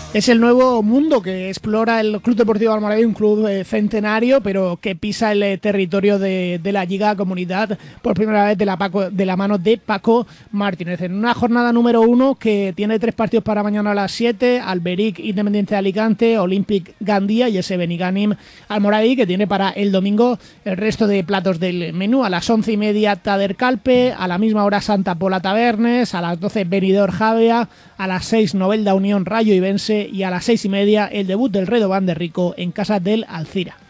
Es el nuevo mundo que explora el Club Deportivo Almoradí, un club centenario, pero que pisa el territorio de la Lliga Comunidad por primera vez de la mano de Paco Martínez. En una jornada número 1 que tiene 3 partidos para mañana a las 7, Alberic Independiente de Alicante, Olympic Gandía y ese Beniganim Almoradí, que tiene para el domingo el resto de platos del menú. A las 11:30 Tader Calpe, a la misma hora Santa Pola Tabernes, a las 12 Benidorm Javea, a las 6 Novelda Unión Rayo Ibense y a las 6:30 el debut del Redován de Rico en casa del Alcira.